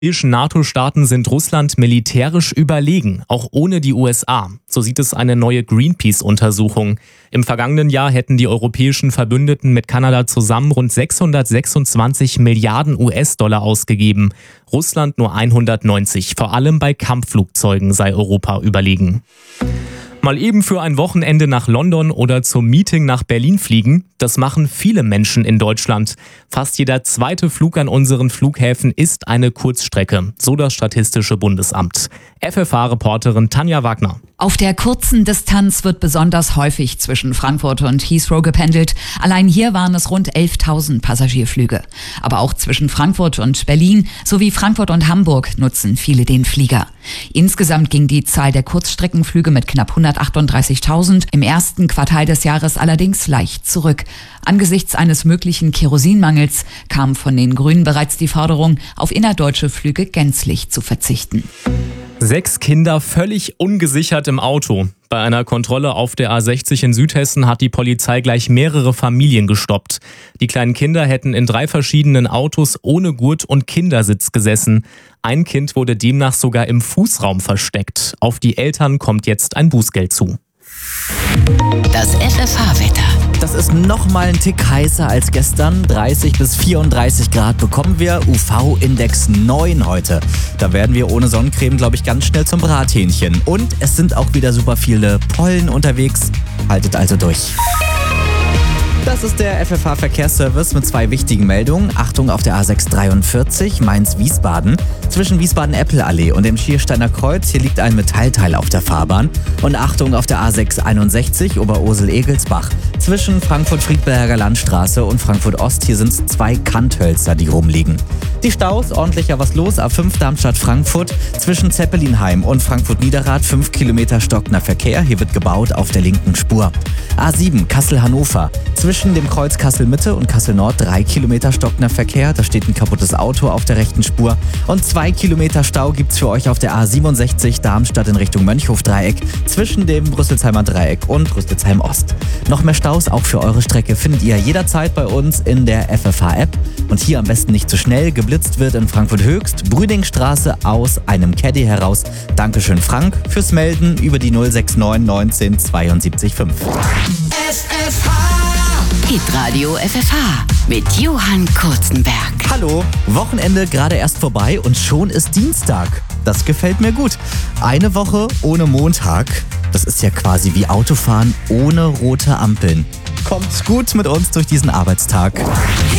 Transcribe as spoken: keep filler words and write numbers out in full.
Die europäischen NATO-Staaten sind Russland militärisch überlegen, auch ohne die U S A. So sieht es eine neue Greenpeace-Untersuchung. Im vergangenen Jahr hätten die europäischen Verbündeten mit Kanada zusammen rund sechshundertsechsundzwanzig Milliarden U S-Dollar ausgegeben. Russland nur hundertneunzig. Vor allem bei Kampfflugzeugen sei Europa überlegen. Mal eben für ein Wochenende nach London oder zum Meeting nach Berlin fliegen, das machen viele Menschen in Deutschland. Fast jeder zweite Flug an unseren Flughäfen ist eine Kurzstrecke, so das Statistische Bundesamt. F F H-Reporterin Tanja Wagner. Auf der kurzen Distanz wird besonders häufig zwischen Frankfurt und Heathrow gependelt. Allein hier waren es rund elftausend Passagierflüge. Aber auch zwischen Frankfurt und Berlin sowie Frankfurt und Hamburg nutzen viele den Flieger. Insgesamt ging die Zahl der Kurzstreckenflüge mit knapp hundertachtunddreißigtausend im ersten Quartal des Jahres allerdings leicht zurück. Angesichts eines möglichen Kerosinmangels kam von den Grünen bereits die Forderung, auf innerdeutsche Flüge gänzlich zu verzichten. Sechs Kinder völlig ungesichert im Auto. Bei einer Kontrolle auf der A sechzig in Südhessen hat die Polizei gleich mehrere Familien gestoppt. Die kleinen Kinder hätten in drei verschiedenen Autos ohne Gurt und Kindersitz gesessen. Ein Kind wurde demnach sogar im Fußraum versteckt. Auf die Eltern kommt jetzt ein Bußgeld zu. Das F F H-Wetter. Das ist noch mal ein Tick heißer als gestern. dreißig bis vierunddreißig Grad bekommen wir. U V-Index neun heute. Da werden wir ohne Sonnencreme, glaube ich, ganz schnell zum Brathähnchen. Und es sind auch wieder super viele Pollen unterwegs. Haltet also durch. Das ist der F F H-Verkehrsservice mit zwei wichtigen Meldungen. Achtung auf der A sechs dreiundvierzig Mainz-Wiesbaden. Zwischen Wiesbaden-Eppel-Allee und dem Schiersteiner Kreuz, hier liegt ein Metallteil auf der Fahrbahn. Und Achtung auf der A sechs einundsechzig Oberursel-Egelsbach. Zwischen Frankfurt-Friedberger Landstraße und Frankfurt-Ost, hier sind es zwei Kanthölzer, die rumliegen. Die Staus, ordentlicher was los, A fünf Darmstadt-Frankfurt. Zwischen Zeppelinheim und Frankfurt-Niederrad fünf Kilometer stockender Verkehr. Hier wird gebaut auf der linken Spur. A sieben Kassel-Hannover. Zwischen dem Kreuz Kassel-Mitte und Kassel-Nord drei Kilometer stockender Verkehr. Da steht ein kaputtes Auto auf der rechten Spur. Und zwei Kilometer Stau gibt's für euch auf der A siebenundsechzig Darmstadt in Richtung Mönchhof-Dreieck zwischen dem Rüsselsheimer Dreieck und Rüsselsheim-Ost. Noch mehr Staus auch für eure Strecke findet ihr jederzeit bei uns in der F F H-App. Und hier am besten nicht zu schnell. Geblitzt wird in Frankfurt Höchst, Brüdingstraße aus einem Caddy heraus. Dankeschön Frank fürs Melden über die null sechs neun neunzehn zweiundsiebzig fünf. F F H. Hitradio F F H mit Johann Kurzenberg. Hallo, Wochenende gerade erst vorbei und schon ist Dienstag. Das gefällt mir gut. Eine Woche ohne Montag. Das ist ja quasi wie Autofahren ohne rote Ampeln. Kommt's gut mit uns durch diesen Arbeitstag.